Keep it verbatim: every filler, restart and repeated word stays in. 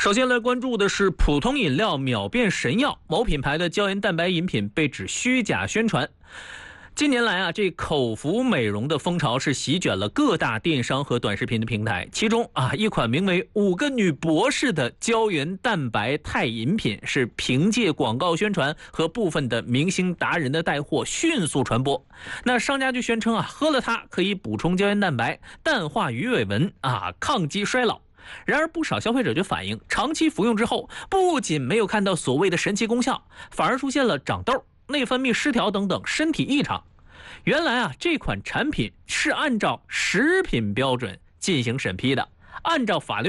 首先来关注的是普通饮料秒变神药，某品牌的胶原蛋白饮品被指虚假宣传。近年来啊，这口服美容的风潮是席卷了各大电商和短视频的平台。其中啊，一款名为“五个女博士”的胶原蛋白肽饮品，是凭借广告宣传和部分的明星达人的带货迅速传播。那商家就宣称啊，喝了它可以补充胶原蛋白、淡化鱼尾纹啊，抗击衰老。然而，不少消费者就反映，长期服用之后，不仅没有看到所谓的神奇功效，反而出现了长痘、内分泌失调等等身体异常。原来啊，这款产品是按照食品标准进行审批的，按照法律